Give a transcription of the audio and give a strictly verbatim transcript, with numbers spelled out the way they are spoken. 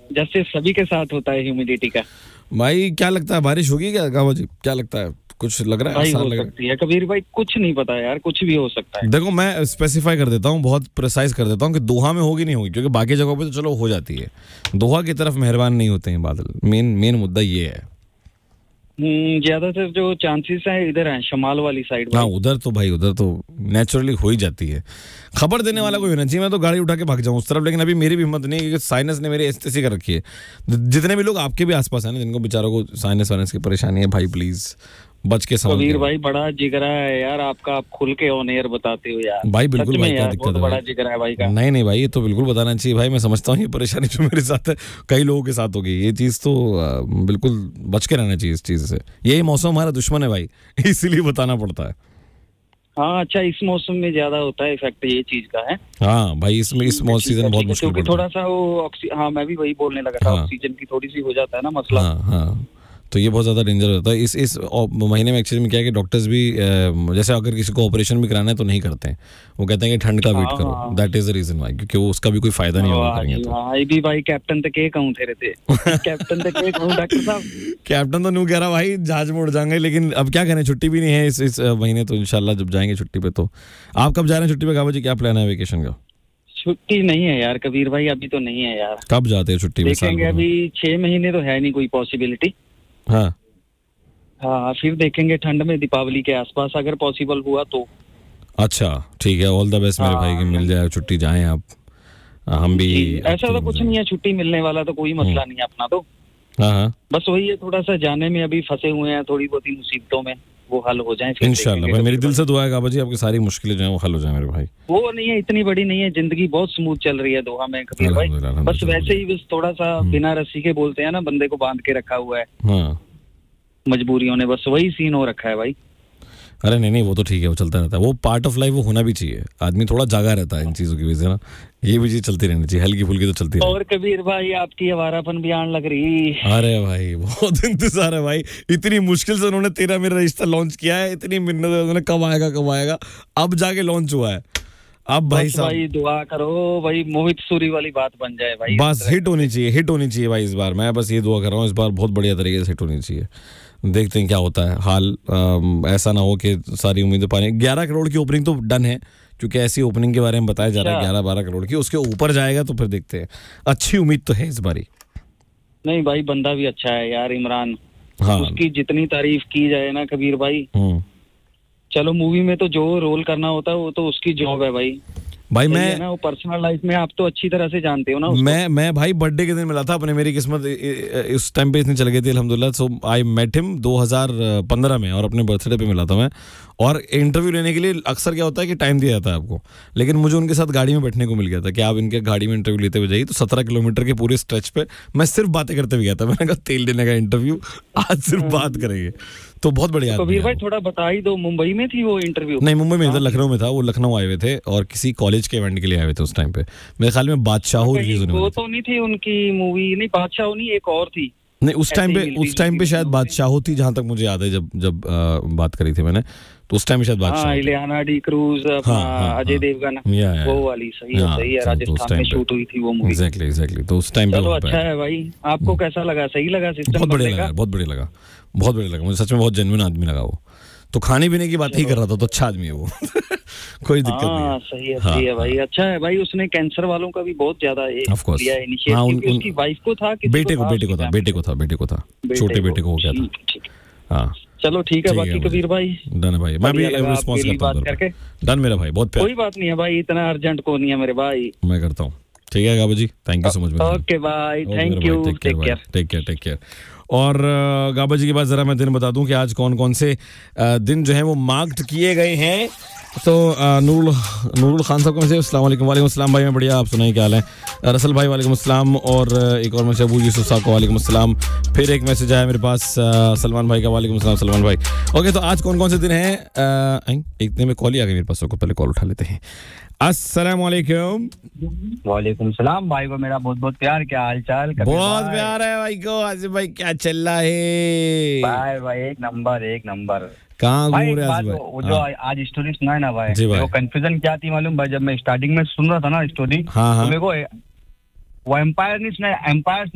जैसे सभी के साथ होता है ह्यूमिडिटी का। भाई क्या लगता है बारिश होगी क्या गावा जी, क्या लगता है, कुछ लग रहा है? भाई आसान हो लग सकती है कबीर भाई, कुछ नहीं पता यार, कुछ भी हो सकता है। देखो मैं स्पेसिफाई कर देता हूँ, बहुत प्रिसाइज कर देता हूँ कि दोहा में होगी नहीं होगी, क्योंकि बाकी जगहों पे तो चलो हो जाती है, दोहा की तरफ मेहरबान नहीं होते हैं बादल। मेन मेन मुद्दा ये है। ज्यादातर जो चांसेस है इधर है शमाल वाली साइड। हाँ उधर तो भाई, उधर तो नेचुरली हो ही जाती है। खबर देने वाला कोई होना चाहिए, मैं तो गाड़ी उठा के भाग जाऊँ उस तरफ, लेकिन अभी मेरी भी हिम्मत नहीं है, क्योंकि साइनस ने मेरी ऐसी कर रखी है। जितने भी लोग आपके भी आसपास हैं ना जिनको बेचारों को साइनस वाइनस की परेशानी है, भाई प्लीज बच के समझ। कबीर भाई बड़ा जिगरा है यार आपका, आप खुल के ऑन एयर बताते हो यार। भाई बिल्कुल भाई, क्या दिक्कत है? बड़ा जिगरा है भाई का। नहीं नहीं भाई, ये तो बिल्कुल बताना चाहिए भाई। मैं समझता हूँ ये परेशानी जो मेरे साथ है कई लोगों के साथ होगी, ये चीज तो आ, बिल्कुल बच के रहना चाहिए इस चीज से। यही मौसम हमारा दुश्मन है भाई, इसीलिए बताना पड़ता है। हाँ अच्छा, इस मौसम में ज्यादा होता है इफेक्ट ये चीज का है। हाँ भाई इसमें इस मौसम सीजन बहुत मुश्किल क्योंकि थोड़ा सा वो, हाँ मैं भी वही बोलने लगा था, ऑक्सीजन की थोड़ी सी हो जाता है ना मसला। हाँ हाँ, तो ये बहुत ज़्यादा डेंजर होता है इस इस महीने में। एक्चुअली में क्या है कि डॉक्टर्स भी जैसे अगर किसी को ऑपरेशन भी कराना है तो नहीं करते हैं, वो कहते हैं कि ठंड का वेट करो। That is the reason why, क्योंकि वो उसका भी कोई फायदा नहीं होगा करेंगे तो। हां भी भाई कैप्टन तक के कहूं तेरे थे कैप्टन तक के कहूं डॉक्टर साहब। कैप्टन तो न्यू कह रहा भाई जहाज में उड़ जाएंगे, लेकिन अब क्या करें, छुट्टी भी नहीं है इस इस महीने, तो इंशाल्लाह जब जाएंगे छुट्टी पे। तो आप कब जा रहे हैं छुट्टी पे गावा जी, क्या प्लान है वेकेशन का? छुट्टी नहीं है यार कबीर भाई, अभी तो नहीं है यार। कब जाते हैं छुट्टी पे? देखेंगे, अभी छह महीने तो है नहीं कोई पॉसिबिलिटी। हाँ हाँ फिर देखेंगे ठंड में दीपावली के आसपास अगर पॉसिबल हुआ तो। अच्छा ठीक है, ऑल द बेस्ट मेरे भाई की मिल जाए छुट्टी, जाएं आप। हम भी ऐसा तो कुछ नहीं है, छुट्टी मिलने वाला तो कोई मसला नहीं है अपना तो। हाँ हाँ बस वही है, थोड़ा सा जाने में अभी फंसे हुए हैं, थोड़ी बहुत ही मुसीबतों में, वो हल हो जाए इंशाल्लाह। भाई मेरी दिल से दुआ है गाबा जी आपकी सारी मुश्किलें जो है वो हल हो जाए मेरे भाई। वो नहीं है, इतनी बड़ी नहीं है, जिंदगी बहुत स्मूथ चल रही है दोहा में कबीर भाई। बस वैसे ही बस थोड़ा सा बिना रस्सी के बोलते हैं ना, बंदे को बांध के रखा हुआ है हाँ मजबूरियों ने, बस वही सीन हो रखा है भाई। अरे नहीं नहीं वो तो ठीक है, वो चलता रहता है, वो पार्ट ऑफ लाइफ, वो होना भी चाहिए। आदमी थोड़ा जागा रहता है इन चीजों की वजह से ना, ये भी चीज चलती रहनी चाहिए, हल्की फुल्की तो चलती और कबीर भाई आपकी आवारापन भी आने लग रही। अरे भाई बहुत इंतजार है भाई, इतनी मुश्किल से उन्होंने तेरा मेरा रिश्ता लॉन्च किया है, इतनी मिन्नत उन्होंने कब आएगा कब आएगा, अब जाके लॉन्च हुआ है। अब भाई साहब भाई दुआ करो भाई, मोहित सूरी वाली बात बन जाए भाई, बस हिट होनी चाहिए, हिट होनी चाहिए भाई इस बार। मैं बस ये दुआ कर रहा हूँ इस बार बहुत बढ़िया तरीके से हिट होनी चाहिए। देखते हैं क्या होता है हाल। आ, ऐसा ना हो कि सारी उम्मीदें पानी। ग्यारह करोड़ की ओपनिंग तो डन है, क्योंकि ऐसी ओपनिंग के बारे में बताया जा रहा है ग्यारह बारह करोड़ की, उसके ऊपर जाएगा तो फिर देखते हैं। अच्छी उम्मीद तो है इस बारी। नहीं भाई बंदा भी अच्छा है यार इमरान, हाँ उसकी जितनी तारीफ की जाए ना कबीर भाई, चलो मूवी में तो जो रोल करना होता है वो तो उसकी जॉब है भाई। भाई मैं ना वो पर्सनल लाइफ में आप तो अच्छी तरह से जानते हो ना उसको। मैं मैं भाई बर्थडे के दिन मिला था अपने, मेरी किस्मत इस टाइम पे इतनी चल गई थी अल्हम्दुलिल्लाह। सो आई मेट हिम दो हज़ार पंद्रह में, और अपने बर्थडे पे मिला था मैं। और इंटरव्यू लेने के लिए अक्सर क्या होता है कि टाइम दिया जाता है आपको, लेकिन मुझे उनके साथ गाड़ी में बैठने को मिल गया था कि आप इनके गाड़ी में इंटरव्यू लेते हुए जाइए। तो सत्रह किलोमीटर के पूरे स्ट्रेच पे मैं सिर्फ बातें करते हुए गया था। मैंने कहा तेल लेने का इंटरव्यू, आज सिर्फ बात करेंगे। तो बहुत बढ़िया। तो कबीर भाई थोड़ा बता ही दो, मुंबई में थी वो इंटरव्यू? नहीं मुंबई में, इधर लखनऊ में था। वो लखनऊ आए हुए थे और किसी कॉलेज के इवेंट के लिए आए हुए थे उस टाइम पे। मेरे ख्याल में बादशाहो रिलीज होने वाली थी। वो तो नहीं थी उनकी मूवी? नहीं बादशाहो नहीं, एक और थी। नहीं उस टाइम पे उस टाइम पे शायद बादशाहो थी, जहां तक मुझे याद है। जब जब आ, बात करी थी मैंने तो उस टाइम शायद बादशाहो। हाँ इलियाना डी क्रूज, अजय देवगन, वो वाली। सही है सही है, राजस्थान में शूट हुई थी वो मूवी। Exactly exactly. तो उस टाइम पे चलो अच्छा है भाई। आपको कैसा लगा? सही लगा सिस्टम? बहुत बढ़िया लगा, बहुत बढ़िया लगा, बहुत बढ़िया लगा मुझे सच में। बहुत जेन्युइन आदमी लगा वो, तो खाने पीने की बात ही कर रहा था, तो अच्छा आदमी है वो। कोई दिक्कत नहीं है। सही है सही है भाई, अच्छा है भाई। उसने कैंसर वालों का भी बहुत ज्यादा लिया इनिशिएटिव। हाँ, उसकी वाइफ को था, बेटे को बेटे को था बेटे को था बेटे को था छोटे बेटे को हो गया था। हाँ चलो ठीक है बाकी कबीर भाई। डन है भाई, मैं भी रिस्पॉन्स करता हूँ। डन मेरा भाई, बहुत प्यार। कोई बात नहीं है भाई, इतना अर्जेंट को नहीं है मेरे भाई, मैं करता हूँ। ठीक है गाबा जी, thank you so much. Okay bye, thank you, take care take care take care. और गाबा जी के बाद जरा मैं दिन बता दूं कि आज कौन कौन से दिन जो है वो मार्क्ड किए गए हैं। तो नूरुल नूरुल खान साहब को मैसेज, अस्सलाम वालेकुम। वालेकुम अस्सलाम भाई, मैं बढ़िया, आप सुनाइए क्या हाल है? रसल भाई वालेकुम अस्सलाम। और एक और मैसेज अबू यूसुफ साहब को वालेकुम अस्सलाम। फिर एक मैसेज आया मेरे पास सलमान भाई का, वालेकुम अस्सलाम सलमान भाई। ओके तो आज कौन कौन से दिन हैं? इतने में कॉल ही आ गई मेरे पास, को पहले कॉल उठा लेते हैं। अस्सलाम वालेकुम। वालेकुम सलाम भाई को मेरा बहुत बहुत प्यार। क्या हाल चाल? बहुत प्यार है भाई को। आसिफ भाई क्या चल रहा है? भाई भाई एक नंबर एक नंबर। कहाँ घूम रहे हैं? वो जो आज स्टोरी सुना है ना भाई, वो कंफ्यूजन क्या थी मालूम भाई? जब मैं स्टार्टिंग में सुन रहा था ना स्टोरी, हाँ, हाँ। तो मेरे को वो एम्पायर नहीं सुना, एम्पायर